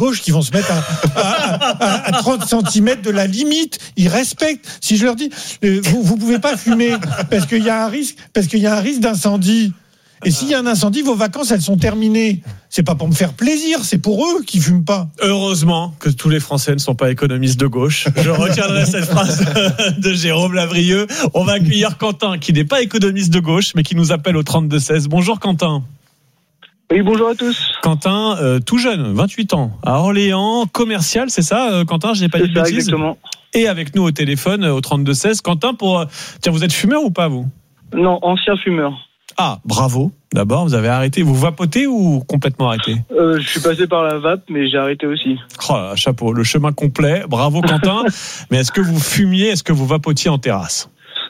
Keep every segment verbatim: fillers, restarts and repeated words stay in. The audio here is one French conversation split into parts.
gauche qui vont se mettre à, à, à, à trente centimètres de la limite. Ils respectent. Si je leur dis, euh, vous vous pouvez pas fumer parce qu'il y a un risque, parce qu'il y a un risque d'incendie. Et s'il y a un incendie, vos vacances, elles sont terminées. C'est pas pour me faire plaisir, c'est pour eux qui fument pas. Heureusement que tous les Français ne sont pas économistes de gauche. Je retiendrai cette phrase de Jérôme Lavrieux. On va accueillir Quentin, qui n'est pas économiste de gauche, mais qui nous appelle au trente-deux seize. Bonjour Quentin. Oui, bonjour à tous. Quentin, euh, tout jeune, vingt-huit ans, à Orléans, commercial, c'est ça, euh, Quentin? Je n'ai pas c'est dit de ça, bêtises. Exactement. Et avec nous au téléphone, au trente-deux seize. Quentin, pour... Tiens, vous êtes fumeur ou pas, vous? Non, ancien fumeur. Ah, bravo. D'abord, vous avez arrêté. Vous vapotez ou complètement arrêté? euh, Je suis passé par la vape, mais j'ai arrêté aussi. Oh là, chapeau, le chemin complet. Bravo Quentin. Mais est-ce que vous fumiez, est-ce que vous vapotiez en terrasse?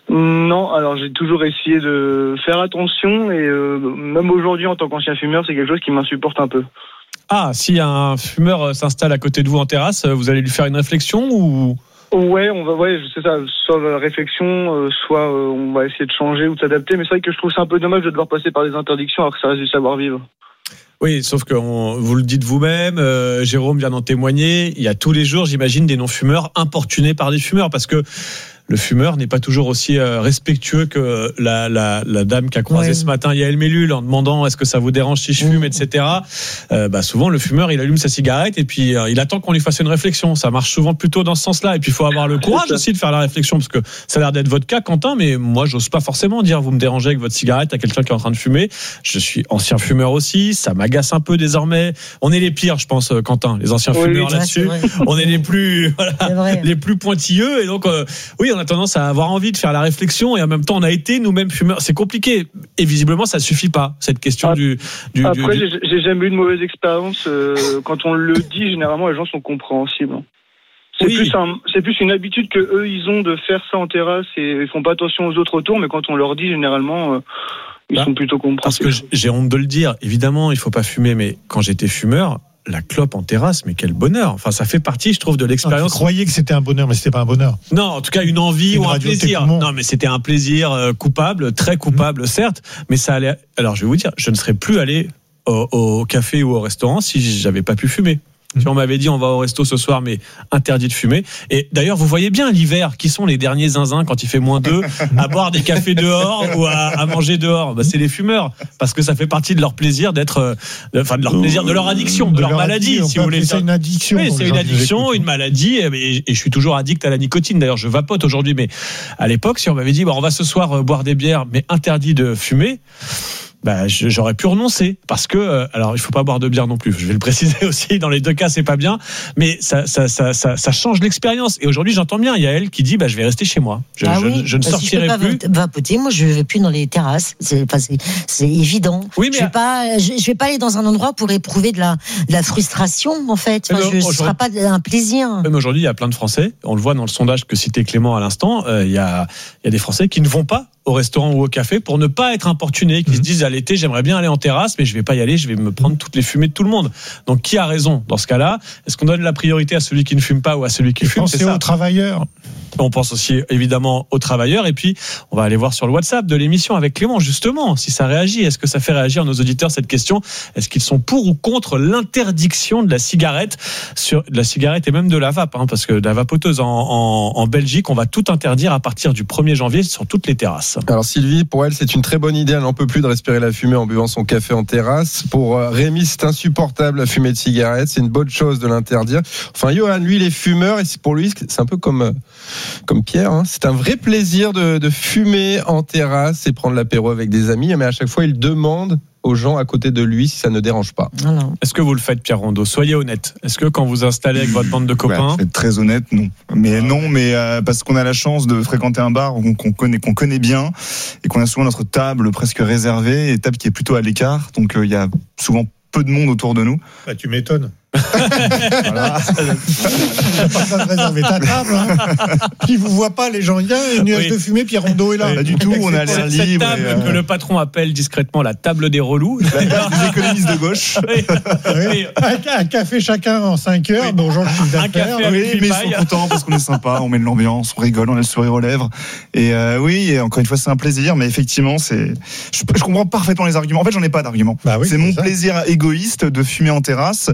Non, alors j'ai toujours essayé de faire attention et euh, même aujourd'hui en tant qu'ancien fumeur, c'est quelque chose qui m'insupporte un peu. Ah, si un fumeur s'installe à côté de vous en terrasse, vous allez lui faire une réflexion ou... Ouais, on va, ouais, c'est ça, soit la réflexion, euh, soit euh, on va essayer de changer ou de s'adapter, mais c'est vrai que je trouve ça un peu dommage de devoir passer par des interdictions alors que ça reste du savoir-vivre. Oui, sauf que on, vous le dites vous-même, euh, Jérôme vient d'en témoigner, il y a tous les jours, j'imagine, des non-fumeurs importunés par des fumeurs, parce que le fumeur n'est pas toujours aussi euh, respectueux que la, la, la dame qui a croisé ouais. ce matin Yael Mellul en demandant est-ce que ça vous dérange si je fume, mmh. et cetera. Euh, bah souvent le fumeur il allume sa cigarette et puis euh, il attend qu'on lui fasse une réflexion. Ça marche souvent plutôt dans ce sens-là. Et puis il faut avoir le courage aussi de faire la réflexion parce que ça a l'air d'être votre cas, Quentin. Mais moi j'ose pas forcément dire vous me dérangez avec votre cigarette à quelqu'un qui est en train de fumer. Je suis ancien fumeur aussi. Ça m'agace un peu désormais. On est les pires, je pense, Quentin, les anciens oui, fumeurs oui, là-dessus. On est les plus voilà, les plus pointilleux et donc euh, oui on a tendance à avoir envie de faire la réflexion et en même temps on a été nous-mêmes fumeurs. C'est compliqué et visiblement ça suffit pas cette question ah, du, du. Après du, j'ai, j'ai jamais eu de mauvaise expérience. Euh, quand on le dit, généralement les gens sont compréhensibles. C'est oui. plus un, c'est plus une habitude que eux ils ont de faire ça en terrasse et ils font pas attention aux autres autour. Mais quand on leur dit, généralement. Euh, Ils bah, sont plutôt compréhensifs. Parce que j'ai honte de le dire. Évidemment, il faut pas fumer, mais quand j'étais fumeur, la clope en terrasse, mais quel bonheur. Enfin, ça fait partie, je trouve, de l'expérience. Vous croyez que c'était un bonheur, mais c'était pas un bonheur. Non, en tout cas, une envie une ou un plaisir. Non, mais c'était un plaisir euh, coupable, très coupable, mmh. certes, mais ça allait. Alors, je vais vous dire, je ne serais plus allé au, au café ou au restaurant si j'avais pas pu fumer. Si on m'avait dit on va au resto ce soir mais interdit de fumer. Et d'ailleurs vous voyez bien l'hiver qui sont les derniers zinzins quand il fait moins deux à boire des cafés dehors ou à, à manger dehors. Bah, c'est les fumeurs parce que ça fait partie de leur plaisir d'être, enfin de leur plaisir, de leur addiction, de, de leur, leur maladie addiction, si vous voulez. C'est une addiction. Oui, c'est une addiction, une maladie. Et, et je suis toujours addict à la nicotine. D'ailleurs je vapote aujourd'hui, mais à l'époque si on m'avait dit bah, on va ce soir boire des bières mais interdit de fumer. Bah, j'aurais pu renoncer parce que euh, alors il faut pas boire de bière non plus. Je vais le préciser aussi. Dans les deux cas, c'est pas bien, mais ça, ça, ça, ça, ça change l'expérience. Et aujourd'hui, j'entends bien. Il y a elle qui dit, bah, je vais rester chez moi. Je, ah je, oui, je ne bah, sortirai si je peux plus. Pas vapoter, moi, je vais plus dans les terrasses. C'est, enfin, c'est, c'est évident. Oui, mais je vais pas, je, je vais pas aller dans un endroit pour éprouver de la, de la frustration, en fait. Enfin, je, ce sera pas un plaisir. Même aujourd'hui, il y a plein de Français. On le voit dans le sondage que citait Clément à l'instant. Euh, il y a, il y a des Français qui ne vont pas au restaurant ou au café pour ne pas être importunés, qui mmh. se disent à l'été j'aimerais bien aller en terrasse mais je vais pas y aller, je vais me prendre toutes les fumées de tout le monde. Donc qui a raison dans ce cas-là? Est-ce qu'on donne la priorité à celui qui ne fume pas ou à celui qui fume? Pensez c'est ça. aux travailleurs. On pense aussi évidemment aux travailleurs et puis on va aller voir sur le WhatsApp de l'émission avec Clément justement si ça réagit. Est-ce que ça fait réagir nos auditeurs cette question? Est-ce qu'ils sont pour ou contre l'interdiction de la cigarette, sur de la cigarette et même de la vape hein, parce que de la vapoteuse en, en, en Belgique on va tout interdire à partir du premier janvier sur toutes les terrasses. Alors Sylvie, pour elle c'est une très bonne idée, elle n'en peut plus de respirer la fumée en buvant son café en terrasse. Pour Rémi c'est insupportable la fumée de cigarette, c'est une bonne chose de l'interdire. Enfin Johan lui il est fumeur et pour lui c'est un peu comme comme Pierre, hein. C'est un vrai plaisir de, de fumer en terrasse et prendre l'apéro avec des amis, mais à chaque fois il demande aux gens à côté de lui si ça ne dérange pas. Alors. Est-ce que vous le faites, Pierre Rondeau? Soyez honnête. Est-ce que quand vous installez avec votre bande de copains, bah, je vais être très honnête, non. Mais ah. non, mais euh, parce qu'on a la chance de fréquenter un bar qu'on, qu'on connaît, qu'on connaît bien et qu'on a souvent notre table presque réservée, et table qui est plutôt à l'écart, donc il euh, y a souvent peu de monde autour de nous. Bah, tu m'étonnes. Voilà. T'as pas besoin de réserver ta table. Hein. Qui vous voit pas, les gens. Il y a une nuage oui. de fumée, Pierre Rondeau est là. Pas du tout, on a l'air libre. Cette table euh... que le patron appelle discrètement la table des relous. Des économistes de gauche. Oui. Oui. Un, un café chacun en cinq heures. Oui. Bonjour, le chiffre d'affaires. Oui, mais ils sont contents parce qu'on est sympa, on met de l'ambiance, on rigole, on a le sourire aux lèvres. Et euh, oui, et encore une fois, c'est un plaisir, mais effectivement, c'est. Je, je comprends parfaitement les arguments. En fait, j'en ai pas d'arguments. Bah oui, c'est, c'est mon ça. plaisir égoïste de fumer en terrasse, mais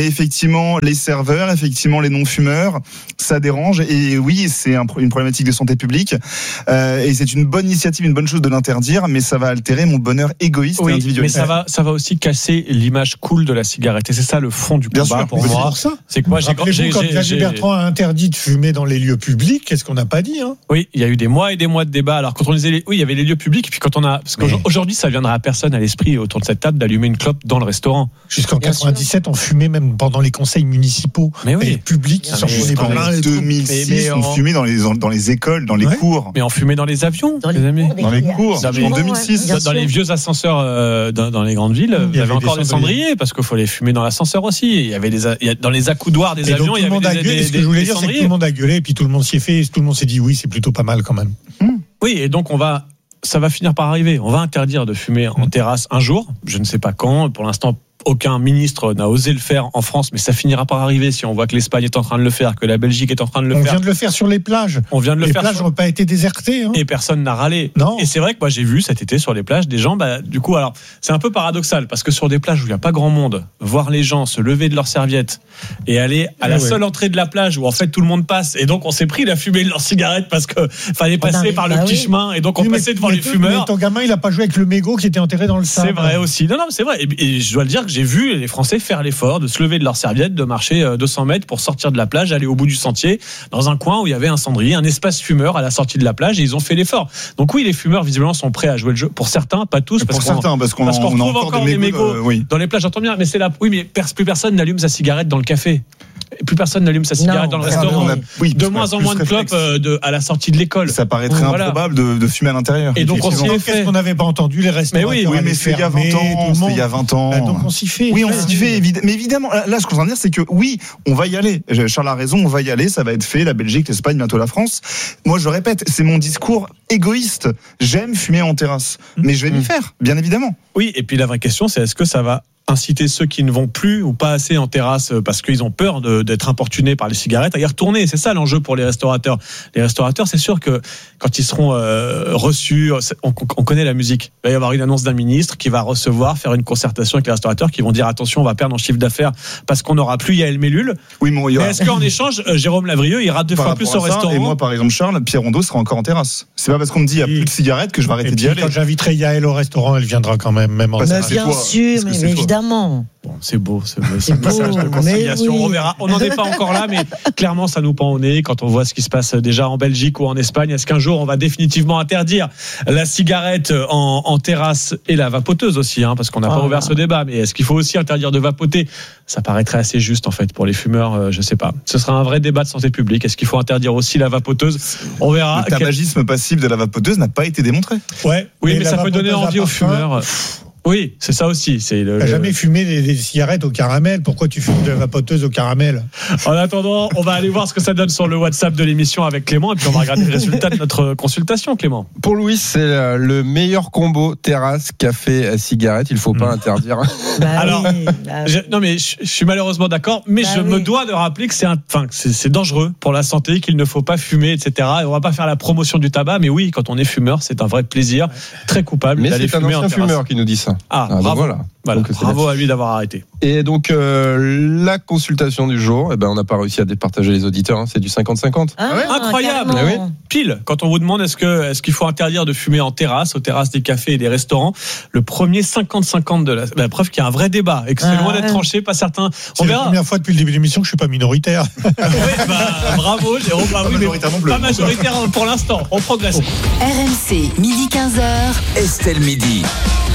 mais effectivement, les serveurs, effectivement, les non-fumeurs, ça dérange. Et oui, c'est un, une problématique de santé publique. Euh, et c'est une bonne initiative, une bonne chose de l'interdire, mais ça va altérer mon bonheur égoïste oui, et individuel. Mais ça va, ça va aussi casser l'image cool de la cigarette. Et c'est ça le fond du combat. Bien sûr, pour moi. Pour ça. C'est que moi, j'ai, j'ai, quand Xavier Bertrand a interdit de fumer dans les lieux publics, qu'est-ce qu'on n'a pas dit, hein? Oui, il y a eu des mois et des mois de débat. Alors quand on disait, les, oui, il y avait les lieux publics, puis quand on a, parce qu'aujourd'hui, ça viendra à personne à l'esprit autour de cette table d'allumer une clope dans le restaurant. Jusqu'en Bien quatre-vingt-dix-sept, sûr. On fumait même pendant les conseils municipaux, mais oui. les publics, sur les deux mille six, mais, mais on en... fumait dans les dans les écoles, dans les ouais. cours. Mais on fumait dans les avions, dans les, les amis. Cours, dans les cours. Dans les, en deux mille six, dans, dans les vieux ascenseurs euh, dans, dans les grandes villes, il y avait encore des cendriers, cendriers parce qu'il faut les fumer dans l'ascenseur aussi. Il y avait des il y a, dans les accoudoirs des et avions, il y avait des, gueulé, des, ce que je voulais dire, c'est que tout le monde a gueulé, et puis tout le monde s'y est fait, tout le monde s'est dit oui, c'est plutôt pas mal quand même. Oui, et donc on va, ça va finir par arriver. On va interdire de fumer en terrasse un jour. Je ne sais pas quand. Pour l'instant, aucun ministre n'a osé le faire en France, mais ça finira par arriver si on voit que l'Espagne est en train de le faire, que la Belgique est en train de le on faire. On vient de le faire sur les plages. On vient de le les faire. Les plages n'ont sur... pas été désertées. Hein. Et personne n'a râlé. Non. Et c'est vrai que moi j'ai vu cet été sur les plages des gens, bah, du coup, alors c'est un peu paradoxal parce que sur des plages où il n'y a pas grand monde, voir les gens se lever de leurs serviettes et aller à la ouais. seule entrée de la plage où en fait tout le monde passe, et donc on s'est pris la fumée de leurs cigarettes parce que fallait passer oh non, par le bah petit oui. chemin, et donc on oui, passait devant mais, les fumeurs. Mais ton gamin il a pas joué avec le mégot qui était enterré dans le sable. C'est vrai aussi. Non non, c'est vrai. Et, et je dois le dire que j'ai vu les Français faire l'effort de se lever de leur serviette, de marcher deux cents mètres pour sortir de la plage, aller au bout du sentier, dans un coin où il y avait un cendrier, un espace fumeur à la sortie de la plage, et ils ont fait l'effort. Donc oui, les fumeurs visiblement sont prêts à jouer le jeu. Pour certains, pas tous, parce pour qu'on, certains, parce qu'on, parce qu'on on retrouve encore des mégots euh, oui. dans les plages. J'entends bien, mais c'est là. Oui, mais plus personne n'allume sa cigarette dans le café. Plus personne n'allume sa cigarette non, dans le restaurant. A, oui, de moins en moins de clopes euh, de, à la sortie de l'école. Ça paraît très voilà. improbable de, de fumer à l'intérieur. Et donc on s'y est fait. Qu'est-ce qu'on n'avait pas entendu, les restaurants? Mais oui, oui mais c'est il y a vingt ans. C'est il y a vingt ans. Bah, donc on s'y fait. Oui, on s'y fait. Mais évidemment, là, ce qu'on vient de dire, c'est que oui, on va y aller. Charles a raison, on va y aller. Ça va être fait. La Belgique, l'Espagne, bientôt la France. Moi, je répète, c'est mon discours égoïste. J'aime fumer en terrasse, mais je vais m'y faire, bien évidemment. Oui, et puis la vraie question, c'est est-ce que ça va inciter ceux qui ne vont plus ou pas assez en terrasse parce qu'ils ont peur de, d'être importunés par les cigarettes à y retourner. C'est ça l'enjeu pour les restaurateurs. Les restaurateurs, c'est sûr que quand ils seront euh, reçus, on, on connaît la musique. Il va y avoir une annonce d'un ministre qui va recevoir, faire une concertation avec les restaurateurs qui vont dire attention, on va perdre en chiffre d'affaires parce qu'on n'aura plus Yael Mellul. Oui, mais, mais est-ce qu'en échange, Jérôme Lavrieux ira deux par fois plus au restaurant? Et moi, par exemple, Charles, Pierre Rondeau sera encore en terrasse. C'est pas parce qu'on me dit il n'y a plus de cigarettes que je vais arrêter d'y aller. Quand j'inviterai Yael au restaurant, elle viendra quand même, même en terrasse. Bien sûr, mais évidemment. Bon, c'est beau, c'est beau. C'est un message de conciliation. Oui. On verra. On n'en est pas encore là, mais clairement, ça nous pend au nez quand on voit ce qui se passe déjà en Belgique ou en Espagne. Est-ce qu'un jour, on va définitivement interdire la cigarette en, en terrasse et la vapoteuse aussi, hein, parce qu'on n'a ah, pas ouvert là. ce débat. Mais est-ce qu'il faut aussi interdire de vapoter? Ça paraîtrait assez juste, en fait, pour les fumeurs. Euh, je sais pas. Ce sera un vrai débat de santé publique. Est-ce qu'il faut interdire aussi la vapoteuse? On verra. Le tabagisme Quel... passif de la vapoteuse n'a pas été démontré. Ouais. Oui, mais ça peut donner envie aux fumeurs. Oui, c'est ça aussi. C'est le, T'as le... jamais fumé des, des cigarettes au caramel? Pourquoi tu fumes de la vapoteuse au caramel? En attendant, on va aller voir ce que ça donne sur le WhatsApp de l'émission avec Clément, et puis on va regarder le résultat de notre consultation, Clément. Pour Louis, c'est le meilleur combo terrasse, café, cigarette. Il ne faut pas mmh. interdire. Bah Alors, oui, bah je, non mais je, je suis malheureusement d'accord, mais bah je oui. me dois de rappeler que c'est, un, enfin, c'est, c'est dangereux pour la santé, qu'il ne faut pas fumer, et cetera. Et on va pas faire la promotion du tabac, mais oui, quand on est fumeur, c'est un vrai plaisir, très coupable mais d'aller fumer en terrasse. Mais c'est un ancien fumeur qui nous dit ça. Ah, ah bravo. Voilà. Voilà. Donc, bravo à lui d'avoir arrêté. Et donc euh, la consultation du jour, eh ben, on n'a pas réussi à départager les auditeurs, hein, c'est du cinquante cinquante. Ah, ouais. Incroyable. Oui. Pile, quand on vous demande est-ce, que, est-ce qu'il faut interdire de fumer en terrasse, aux terrasses des cafés et des restaurants, le premier cinquante cinquante de la, la preuve qu'il y a un vrai débat et que c'est ah, loin d'être tranché, pas certain. C'est on verra. La première fois depuis le début de l'émission que je suis pas minoritaire. Oui, bah, bravo, Jérôme. Bah, oui, pas, pas majoritaire pour l'instant, on progresse. R M C, midi quinze heures. Estelle Midi.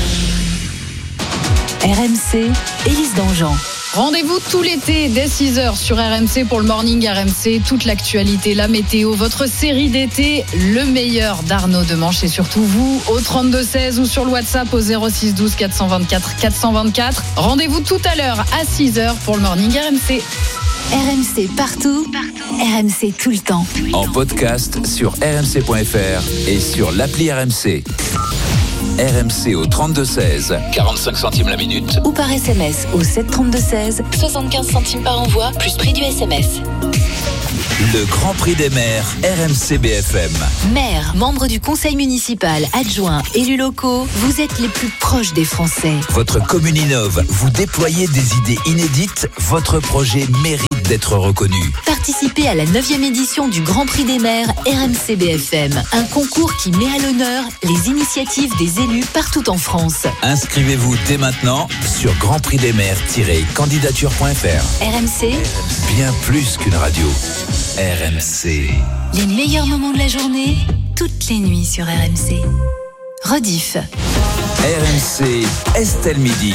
R M C, Élise Dangean. Rendez-vous tout l'été dès six heures sur R M C pour le Morning R M C. Toute l'actualité, la météo, votre série d'été, le meilleur d'Arnaud Demanche et surtout vous au trente-deux seize ou sur le WhatsApp au zéro six douze quatre cent vingt-quatre quatre cent vingt-quatre. Rendez-vous tout à l'heure à six heures pour le Morning R M C. R M C partout, partout. R M C tout le temps. En podcast sur r m c point f r et sur l'appli R M C. R M C au trente-deux seize, quarante-cinq centimes la minute. Ou par S M S au sept trente-deux seize, soixante-quinze centimes par envoi, plus prix du S M S. Le Grand Prix des maires, R M C B F M. Maire, membre du conseil municipal, adjoint, élus locaux, vous êtes les plus proches des Français. Votre commune innove, vous déployez des idées inédites, votre projet mérite d'être reconnu. Participez à la neuvième édition du Grand Prix des maires R M C B F M, un concours qui met à l'honneur les initiatives des élus partout en France. Inscrivez-vous dès maintenant sur grand prix des maires tiret candidature point f r. R M C, Bien plus qu'une radio. R M C. les meilleurs moments de la journée, toutes les nuits sur R M C. Rediff. R M C, Estelle Midi.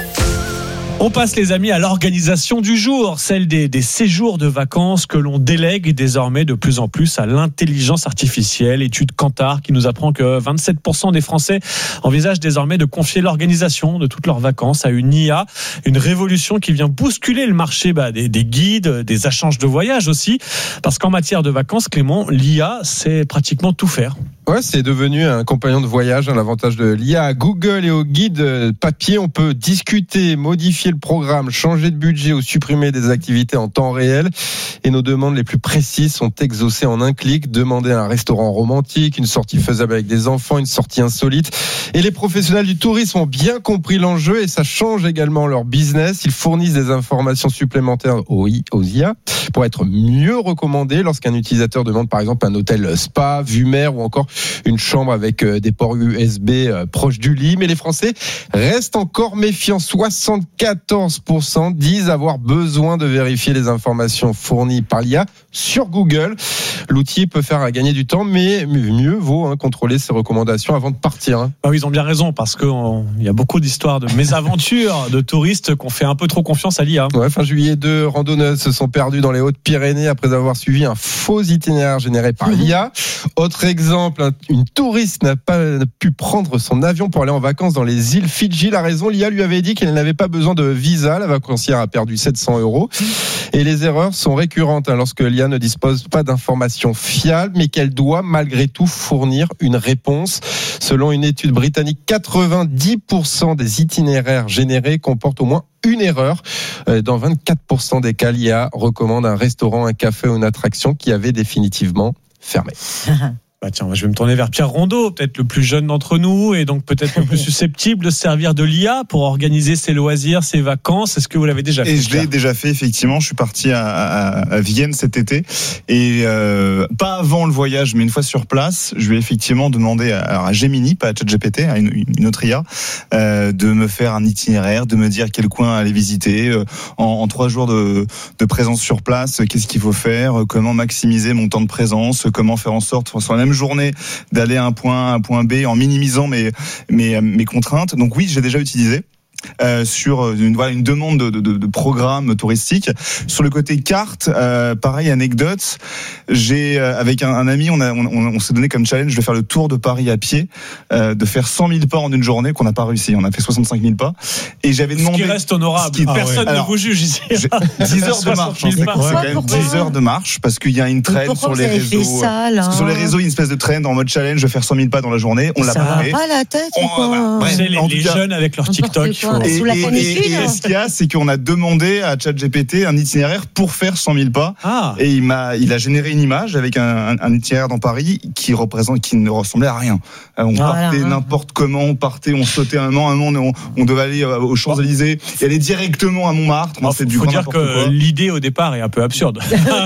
On passe, les amis, à l'organisation du jour, celle des, des séjours de vacances que l'on délègue désormais de plus en plus à l'intelligence artificielle. Étude Kantar qui nous apprend que vingt-sept pour cent des Français envisagent désormais de confier l'organisation de toutes leurs vacances à une I A. Une révolution qui vient bousculer le marché bah, des, des guides, des agences de voyage aussi. Parce qu'en matière de vacances, Clément, l'I A sait pratiquement tout faire. Ouais, c'est devenu un compagnon de voyage. L'avantage de l'I A à Google et au guide papier, on peut discuter, modifier le programme, changer de budget ou supprimer des activités en temps réel. Et nos demandes les plus précises sont exaucées en un clic. Demander un restaurant romantique, une sortie faisable avec des enfants, une sortie insolite. Et les professionnels du tourisme ont bien compris l'enjeu et ça change également leur business. Ils fournissent des informations supplémentaires aux I A pour être mieux recommandés lorsqu'un utilisateur demande par exemple un hôtel spa, vue mer ou encore une chambre avec des ports U S B proches du lit. Mais les Français restent encore méfiants. soixante-quatorze pour cent disent avoir besoin de vérifier les informations fournies par l'I A sur Google. L'outil peut faire gagner du temps, mais mieux vaut hein, contrôler ses recommandations avant de partir. Hein. Ah oui, ils ont bien raison, parce qu'il y a beaucoup d'histoires de mésaventures de touristes qui ont fait un peu trop confiance à l'I A. Ouais, fin juillet, deux randonneuses se sont perdues dans les Hautes-Pyrénées après avoir suivi un faux itinéraire généré par l'I A. Autre exemple, une touriste n'a pas pu prendre son avion pour aller en vacances dans les îles Fidji. La raison, l'I A lui avait dit qu'elle n'avait pas besoin de visa. La vacancière a perdu sept cents euros. Et les erreurs sont récurrentes hein, lorsque l'I A ne dispose pas d'informations fiables, mais qu'elle doit malgré tout fournir une réponse. Selon une étude britannique, quatre-vingt-dix pour cent des itinéraires générés comportent au moins une erreur. Dans vingt-quatre pour cent des cas, l'I A recommande un restaurant, un café ou une attraction qui avait définitivement fermé. Bah tiens, je vais me tourner vers Pierre Rondeau, peut-être le plus jeune d'entre nous et donc peut-être le plus susceptible de se servir de l'I A pour organiser ses loisirs, ses vacances. Est-ce que vous l'avez déjà fait? Et je l'ai déjà fait, effectivement. Je suis parti à, à, à Vienne cet été et euh, pas avant le voyage, mais une fois sur place, je lui ai effectivement demandé à, à Gemini, pas à ChatGPT, à une, une autre I A, euh, de me faire un itinéraire, de me dire quel coin aller visiter euh, en, en trois jours de, de présence sur place. Qu'est-ce qu'il faut faire? Comment maximiser mon temps de présence? Comment faire en sorte, sur la même journée, d'aller à un point A, un point B en minimisant mes, mes, mes contraintes. Donc oui, j'ai déjà utilisé. Euh, sur une, voilà, une demande de, de, de programme touristique. Sur le côté carte, euh, pareil, anecdote, j'ai euh, avec un, un ami, on, a, on, on s'est donné comme challenge de faire le tour de Paris à pied, euh, de faire cent mille pas en une journée, qu'on n'a pas réussi. On a fait soixante-cinq mille pas. Et j'avais demandé. Ce qui reste honorable. Qui, personne ah ouais. ne vous juge ici. dix heures de marche. C'est quand même dix heures de marche parce qu'il y a une trend sur les réseaux. Ça, parce que sur les réseaux, il y a une espèce de trend en mode challenge de faire cent mille pas dans la journée. On l'a pas fait. Ça va pas la tête. On, quoi. Bref, c'est les, les cas, jeunes avec leur TikTok. Et, et, et, et ce qu'il y a, c'est qu'on a demandé à ChatGPT un itinéraire pour faire cent mille pas. Ah. Et il m'a, il a généré une image avec un, un, un itinéraire dans Paris qui représente, qui ne ressemblait à rien. On ah, partait voilà. n'importe comment, on partait, on sautait un an, un an, on, on devait aller aux Champs-Élysées et aller directement à Montmartre. Il faut dire que quoi. L'idée au départ est un peu absurde.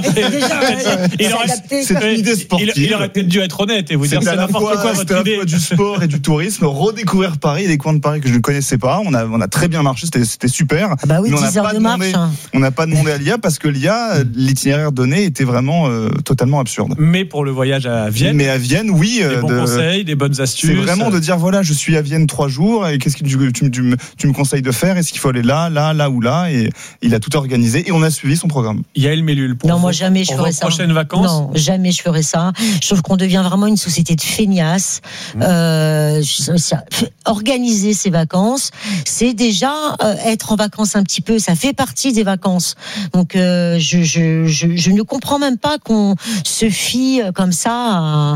C'est une idée sportive. Il, il aurait peut-être dû être honnête et vous dire c'est n'importe fois, quoi votre idée. À la fois du sport et du tourisme, redécouvrir Paris, des coins de Paris que je ne connaissais pas. On a, on a très bien marché, c'était, c'était super. Ah bah oui, mais on n'a pas, demandé, hein. on n'a pas demandé à l'I A parce que l'I A, l'itinéraire donné était vraiment euh, totalement absurde. Mais pour le voyage à Vienne. Mais à Vienne, oui. Des bons de, conseils, des bonnes astuces. C'est vraiment de dire voilà, je suis à Vienne trois jours et qu'est-ce que tu, tu, tu, tu me conseilles de faire? Est-ce qu'il faut aller là, là, là ou là? Et il a tout organisé et on a suivi son programme. Yael Mellul, pour non, vous, moi jamais je pour ferais vos ça. prochaines vacances. Non, jamais je ferais ça. Je trouve qu'on devient vraiment une société de feignasses. Mmh. Euh, ça, organiser ses vacances, c'est déjà euh, être en vacances un petit peu. Ça fait partie des vacances. Donc euh, je, je, je, je ne comprends même pas qu'on se fie comme ça à,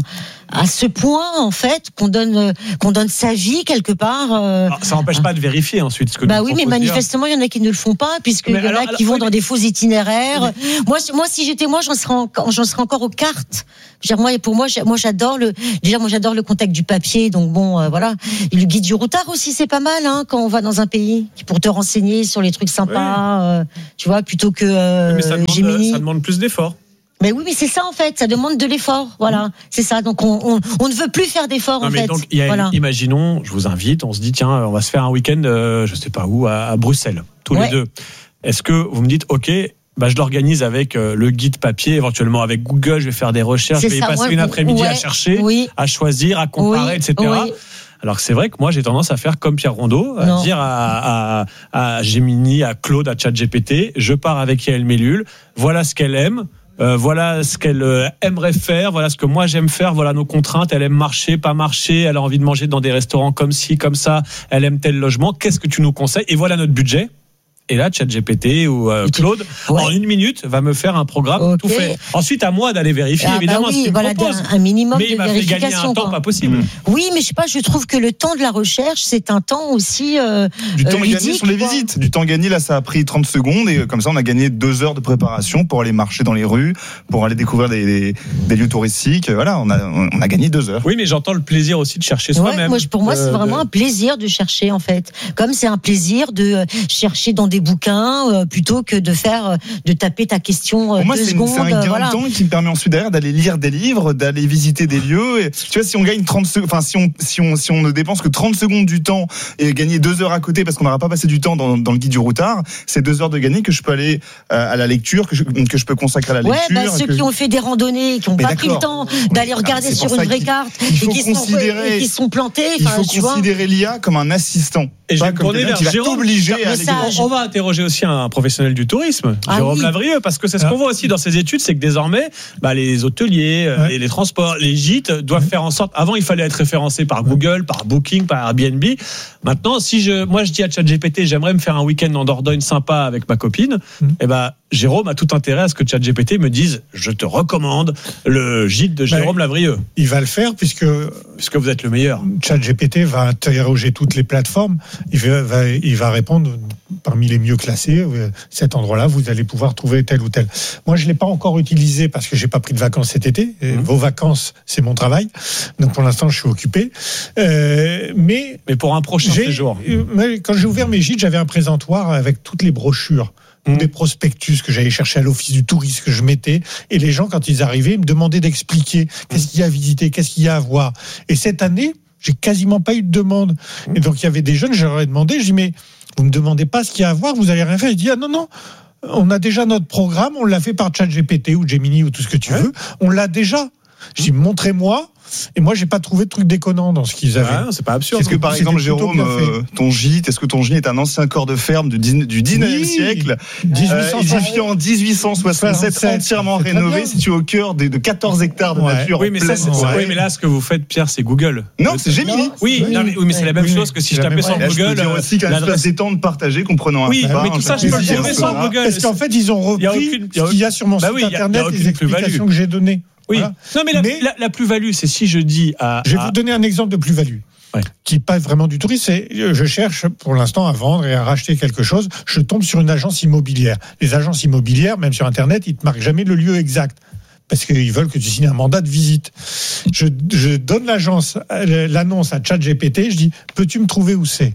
à ce point en fait qu'on donne qu'on donne sa vie quelque part. Euh, alors, ça n'empêche pas de vérifier ensuite ce que. Bah oui, mais manifestement il y en a qui ne le font pas puisqu'il y en alors, a qui alors, vont oui, dans mais... des faux itinéraires. Mais... Moi, moi, si j'étais moi, j'en serais encore, j'en serais encore aux cartes. Je veux dire, moi, pour moi, moi, j'adore le. Déjà, moi, j'adore le contact du papier. Donc bon, euh, voilà. Et le guide du routard aussi, c'est pas mal hein, quand on va dans un pays pour te renseigner sur les trucs sympas. Oui. Euh, tu vois, plutôt que euh, mais ça demande, Gemini. Ça demande plus d'efforts. Mais oui, mais c'est ça en fait, ça demande de l'effort, voilà, mmh. c'est ça. Donc on, on on ne veut plus faire d'efforts non, en mais fait. Donc, y a, voilà. Imaginons, je vous invite, on se dit tiens, on va se faire un week-end, euh, je sais pas où, à, à Bruxelles, tous ouais. les deux. Est-ce que vous me dites ok, bah je l'organise avec euh, le guide papier, éventuellement avec Google, je vais faire des recherches, c'est je vais ça, y passer ouais, une après-midi ouais, à chercher, oui. à choisir, à comparer, oui, et cetera. Oui. Alors que c'est vrai que moi j'ai tendance à faire comme Pierre Rondeau, à non. dire à, à, à Gemini, à Claude, à ChatGPT, je pars avec Yael Mellul, voilà ce qu'elle aime. Euh, voilà ce qu'elle euh, aimerait faire, voilà ce que moi j'aime faire, voilà nos contraintes, elle aime marcher, pas marcher, elle a envie de manger dans des restaurants comme ci, comme ça, elle aime tel logement, qu'est-ce que tu nous conseilles ? Et voilà notre budget. Et là, ChatGPT ou euh, Claude, ouais. en une minute, va me faire un programme okay. tout fait. Ensuite, à moi d'aller vérifier, ah, évidemment, bah oui, ce qu'il voilà, me propose. Un minimum mais de il m'a fait gagner un temps pas possible. Mmh. Oui, mais je sais pas, je trouve que le temps de la recherche, c'est un temps aussi euh, du temps ludique, gagné sur les quoi. visites. Du temps gagné, là, ça a pris trente secondes et comme ça, on a gagné deux heures de préparation pour aller marcher dans les rues, pour aller découvrir des, des, des lieux touristiques. Voilà, on a, on a gagné deux heures. Oui, mais j'entends le plaisir aussi de chercher ouais, soi-même. Moi, pour moi, c'est euh, vraiment de... un plaisir de chercher, en fait. Comme c'est un plaisir de chercher dans des bouquins, euh, plutôt que de faire, de taper ta question euh, pour moi, deux c'est secondes. Une, c'est un gain voilà. de temps qui me permet ensuite derrière d'aller lire des livres, d'aller visiter des lieux. Et, tu vois, si on gagne trente secondes, enfin, si on, si on, si on ne dépense que trente secondes du temps et gagner deux heures à côté parce qu'on n'aura pas passé du temps dans, dans le guide du routard, c'est deux heures de gagner que je peux aller euh, à la lecture, que je, que je peux consacrer à la ouais, lecture. Bah, ceux que... qui ont fait des randonnées, qui n'ont pas pris le temps d'aller regarder ah, sur une vraie carte et qui, sont, et qui sont plantés. Il faut considérer l'I A comme un assistant. Et je vais me tourner vers Jérôme. À on va interroger aussi un professionnel du tourisme, ah Jérôme oui. Lavrieux, parce que c'est ce qu'on voit aussi dans ces études, c'est que désormais, bah, les hôteliers, ouais. les, les transports, les gîtes doivent ouais. faire en sorte. Avant, il fallait être référencé par Google, par Booking, par Airbnb. Maintenant, si je, moi, je dis à ChatGPT, j'aimerais me faire un week-end en Dordogne sympa avec ma copine, mmh. et ben, Jérôme a tout intérêt à ce que ChatGPT me dise, je te recommande le gîte de Jérôme ben, Lavrieux. Il va le faire puisque puisque vous êtes le meilleur. ChatGPT va interroger toutes les plateformes. Il va, va, il va répondre parmi les mieux classés. Cet endroit-là, vous allez pouvoir trouver tel ou tel. Moi, je l'ai pas encore utilisé parce que j'ai pas pris de vacances cet été. Mmh. Vos vacances, c'est mon travail. Donc pour l'instant, je suis occupé. Euh, mais mais pour un prochain séjour. Quand j'ai ouvert mes gîtes, j'avais un présentoir avec toutes les brochures. Mmh. Des prospectus que j'allais chercher à l'office du tourisme que je mettais, et les gens quand ils arrivaient ils me demandaient d'expliquer qu'est-ce qu'il y a à visiter, qu'est-ce qu'il y a à voir. Et cette année j'ai quasiment pas eu de demande. Et donc il y avait des jeunes, je leur ai demandé, je dis mais vous me demandez pas ce qu'il y a à voir, vous allez rien faire. Ils disent ah non non, on a déjà notre programme, on l'a fait par ChatGPT ou Gemini ou tout ce que tu ouais. veux, on l'a déjà. Je dis montrez-moi. Et moi, j'ai pas trouvé de truc déconnant dans ce qu'ils avaient. Ah, c'est pas absurde. Est-ce que par exemple, Jérôme, euh, ton gîte, est-ce que ton gîte est un ancien corps de ferme du dix-neuvième oui, siècle, euh, édifié en dix-huit cent soixante-sept, entièrement rénové, situé au cœur de, de quatorze hectares de ouais. nature. Oui, mais ça, c'est, ouais. oui, mais là, ce que vous faites, Pierre, c'est Google. Non, c'est Gemini. Oui, oui, non, mais, oui, mais c'est la même oui, chose que si je tapais sur Google. Je peux dire aussi qu'un espace détente partagé comprenant un oui, mais tout ça, je peux le trouver sur Google. Parce qu'en fait, ils ont repris ce qu'il y a sur mon site internet, les explications que j'ai données. Oui. Voilà. Non, mais la, mais la, la plus-value, c'est si je dis à. Je vais à... vous donner un exemple de plus-value. Ouais. Qui passe vraiment du tourisme. C'est, je cherche pour l'instant à vendre et à racheter quelque chose. Je tombe sur une agence immobilière. Les agences immobilières, même sur Internet, ils te marquent jamais le lieu exact. Parce qu'ils veulent que tu signes un mandat de visite. Je, je donne l'agence, l'annonce à ChatGPT. Je dis, peux-tu me trouver où c'est?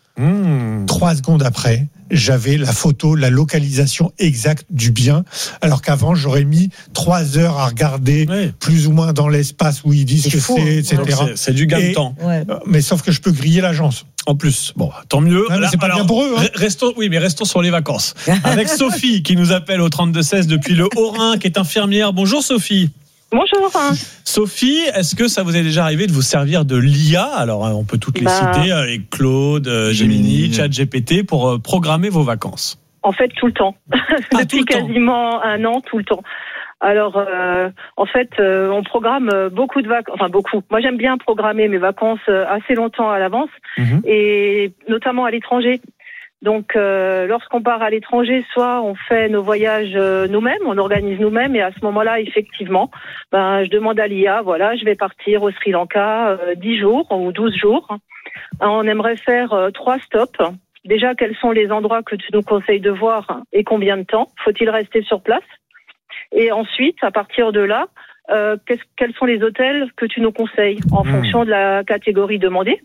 Mmh. Trois secondes après, j'avais la photo, la localisation exacte du bien, alors qu'avant j'aurais mis trois heures à regarder ouais. plus ou moins dans l'espace où ils disent c'est que fou, c'est, et cetera. C'est, c'est du gain de temps. Ouais. Mais sauf que je peux griller l'agence. En plus, bon, tant mieux. Non, Là, c'est pas alors, bien pour eux. Hein. Restons, oui, mais restons sur les vacances. Avec Sophie qui nous appelle au trente-deux seize depuis le Haut-Rhin, qui est infirmière. Bonjour Sophie. Bonjour. Sophie, est-ce que ça vous est déjà arrivé de vous servir de l'I A? Alors, on peut toutes les bah... citer, avec Claude, Gemini, ChatGPT, pour programmer vos vacances. En fait, tout le temps. Ah, Depuis tout le quasiment temps. un an, tout le temps. Alors, euh, en fait, euh, on programme beaucoup de vacances, enfin beaucoup. Moi, j'aime bien programmer mes vacances assez longtemps à l'avance, mmh. et notamment à l'étranger. Donc, euh, lorsqu'on part à l'étranger, soit on fait nos voyages euh, nous-mêmes, on organise nous-mêmes, et à ce moment-là, effectivement, ben, je demande à l'I A, voilà, je vais partir au Sri Lanka euh, dix jours ou douze jours. On aimerait faire euh, trois stops. Déjà, quels sont les endroits que tu nous conseilles de voir et combien de temps? Faut-il rester sur place? Et ensuite, à partir de là, euh, quels sont les hôtels que tu nous conseilles en mmh. fonction de la catégorie demandée?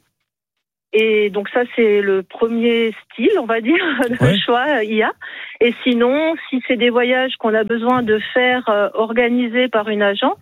Et donc ça, c'est le premier style, on va dire, de ouais. choix I A. Et sinon, si c'est des voyages qu'on a besoin de faire euh, organisés par une agence,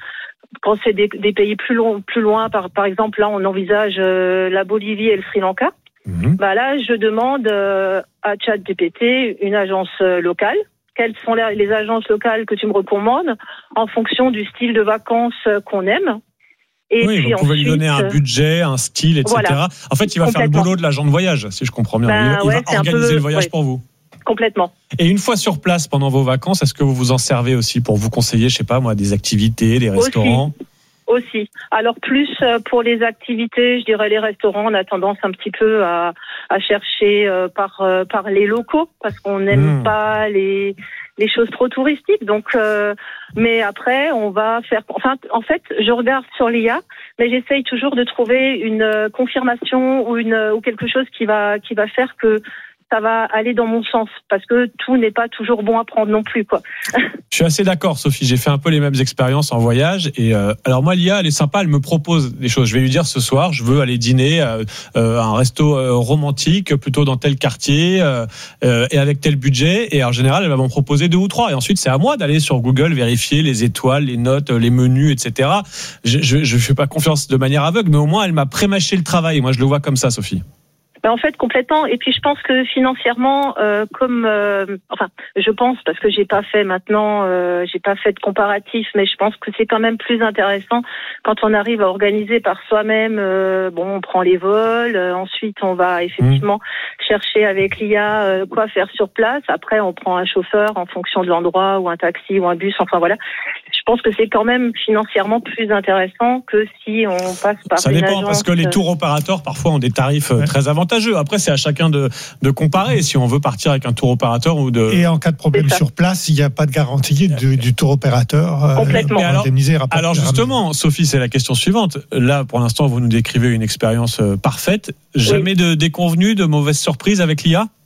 quand c'est des, des pays plus, long, plus loin, par, par exemple, là, on envisage euh, la Bolivie et le Sri Lanka, mmh. bah là, je demande euh, à ChatGPT une agence euh, locale. Quelles sont les, les agences locales que tu me recommandes en fonction du style de vacances euh, qu'on aime? Et oui, puis vous pouvez ensuite, lui donner un budget, un style, et cetera. Voilà. En fait, il va faire le boulot de l'agent de voyage, si je comprends bien. Ben, il ouais, va organiser peu, le voyage ouais. pour vous. Complètement. Et une fois sur place pendant vos vacances, est-ce que vous vous en servez aussi pour vous conseiller, je sais pas moi, des activités, des restaurants? Aussi. Aussi. Alors plus pour les activités, je dirais les restaurants, on a tendance un petit peu à, à chercher par, par les locaux parce qu'on n'aime mmh. pas les les choses trop touristiques. Donc, euh, mais après, on va faire. Enfin, en fait, je regarde sur l'I A, mais j'essaye toujours de trouver une confirmation ou une ou quelque chose qui va qui va faire que ça va aller dans mon sens, parce que tout n'est pas toujours bon à prendre non plus, quoi. Je suis assez d'accord, Sophie. J'ai fait un peu les mêmes expériences en voyage. Et euh, alors moi, l'I A, elle est sympa. Elle me propose des choses. Je vais lui dire ce soir, je veux aller dîner à euh, un resto euh, romantique, plutôt dans tel quartier euh, euh, et avec tel budget. Et en général, elle va m'en proposer deux ou trois. Et ensuite, c'est à moi d'aller sur Google vérifier les étoiles, les notes, les menus, et cetera. Je je, je fais pas confiance de manière aveugle, mais au moins, elle m'a pré-mâché le travail. Et moi, je le vois comme ça, Sophie. Ben en fait, complètement. Et puis, je pense que financièrement, euh, comme, euh, enfin, je pense parce que j'ai pas fait maintenant, euh, j'ai pas fait de comparatif, mais je pense que c'est quand même plus intéressant quand on arrive à organiser par soi-même. Euh, bon, on prend les vols, euh, ensuite on va effectivement mmh. chercher avec l'I A euh, quoi faire sur place. Après, on prend un chauffeur en fonction de l'endroit ou un taxi ou un bus. Enfin voilà. Je pense que c'est quand même financièrement plus intéressant que si on passe par Ça une dépend agence. Parce que les tours opérateurs parfois ont des tarifs ouais. très avantageux. Après, c'est à chacun de, de comparer si on veut partir avec un tour opérateur ou de. Et en cas de problème sur place, il n'y a pas de garantie du, du tour opérateur. Euh, Complètement. Alors, alors justement, Sophie, c'est la question suivante. Là, pour l'instant, vous nous décrivez une expérience parfaite. Jamais oui. de déconvenue, de mauvaises surprises avec l'I A?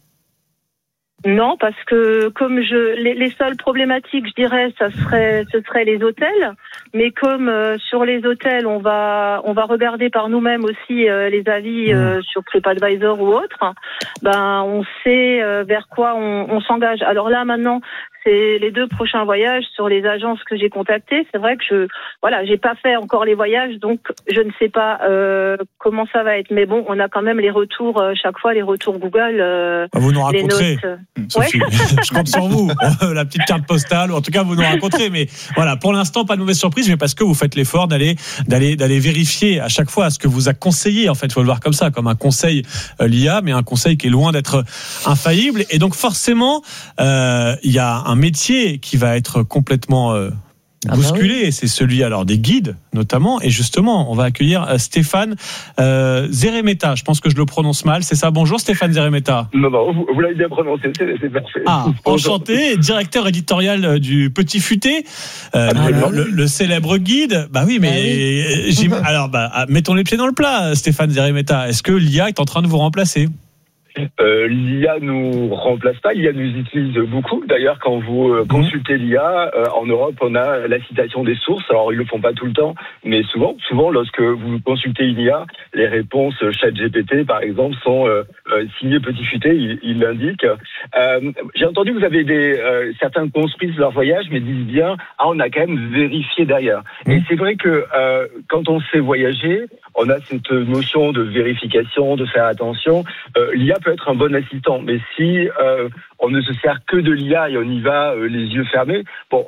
Non, parce que comme je les, les seules problématiques, je dirais, ça serait ce serait les hôtels, mais comme euh, sur les hôtels, on va on va regarder par nous-mêmes aussi euh, les avis euh, sur TripAdvisor ou autre, ben on sait euh, vers quoi on, on s'engage. Alors là maintenant, c'est les deux prochains voyages sur les agences que j'ai contactées. C'est vrai que je voilà, j'ai pas fait encore les voyages, donc je ne sais pas euh, comment ça va être. Mais bon, on a quand même les retours euh, chaque fois, les retours Google. Euh, vous nous raconterez. Les notes. Sophie, ouais. Je compte sur vous. La petite carte postale, ou en tout cas vous nous raconterez. Mais voilà, pour l'instant, pas de mauvaise surprise, mais parce que vous faites l'effort d'aller d'aller d'aller vérifier à chaque fois ce que vous a conseillé. En fait, il faut le voir comme ça, comme un conseil euh, l'I A, mais un conseil qui est loin d'être infaillible. Et donc forcément, euh, il y a un métier qui va être complètement euh, bousculé, ah bah oui. C'est celui alors des guides notamment, et justement on va accueillir Stéphane euh, Zeremeta, je pense que je le prononce mal, c'est ça? Bonjour Stéphane Zeremeta. Non, non, vous, vous l'avez bien prononcé, c'est, c'est parfait. Ah, enchanté, directeur éditorial du Petit Futé, euh, ah, le, le, le célèbre guide. Bah oui, mais ah oui. alors bah, mettons les pieds dans le plat, Stéphane Zeremeta, est-ce que l'I A est en train de vous remplacer? Euh, L'I A nous remplace pas, l'I A nous utilise beaucoup. D'ailleurs, quand vous euh, consultez l'I A, euh, en Europe, on a la citation des sources. Alors, ils le font pas tout le temps, mais souvent, souvent, lorsque vous consultez une I A, les réponses ChatGPT, par exemple, sont euh, euh, signées Petit Futé, il, il l'indique. Euh, j'ai entendu que vous avez des euh, certains construisent leur voyage, mais disent bien, ah, on a quand même vérifié derrière. Mmh. Et c'est vrai que euh, quand on sait voyager, on a cette notion de vérification, de faire attention. Euh, L'I A peut être un bon assistant, mais si euh, on ne se sert que de l'I A et on y va euh, les yeux fermés, bon, on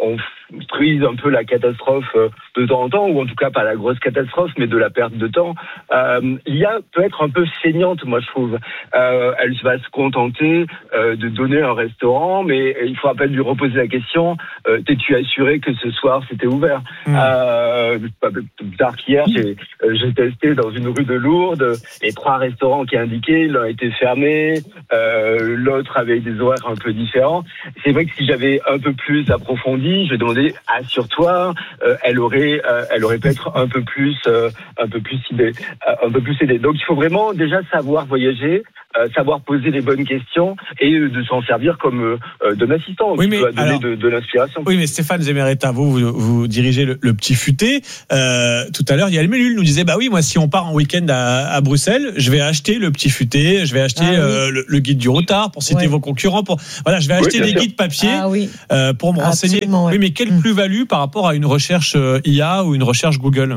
frise un peu la catastrophe euh, de temps en temps, ou en tout cas pas la grosse catastrophe, mais de la perte de temps. Euh, l'I A peut être un peu feignante, moi je trouve. Euh, elle va se contenter euh, de donner un restaurant, mais il faut à peine lui reposer la question euh, t'es-tu assuré que ce soir c'était ouvert? Mmh. Euh, plus tard qu'hier, j'ai, euh, j'ai testé dans une rue de Lourdes et trois restaurants qui indiquaient l'un était fermé, euh, l'autre avait des horaires un peu différents. C'est vrai que si j'avais un peu plus approfondi, je vais demander assure-toi, euh, elle aurait, euh, elle aurait peut-être un peu plus, euh, un peu plus aidé, euh, un peu plus aidé. Donc il faut vraiment déjà savoir voyager. Euh, savoir poser les bonnes questions et de s'en servir comme euh, d'un assistant oui, qui mais peut donner alors, de, de l'inspiration. Oui, mais Stéphane Zemeretta, vous, vous, vous dirigez le, le Petit Futé. Euh, tout à l'heure, il y a le Mélule nous disait, bah oui, moi, si on part en week-end à, à Bruxelles, je vais acheter le Petit Futé, je vais acheter ah, oui. euh, le, le guide du retard pour citer ouais. vos concurrents. Pour, voilà, je vais acheter oui, des sûr. guides papier ah, oui. euh, pour me renseigner. Ouais. Oui, mais quelle mmh. plus-value par rapport à une recherche I A ou une recherche Google?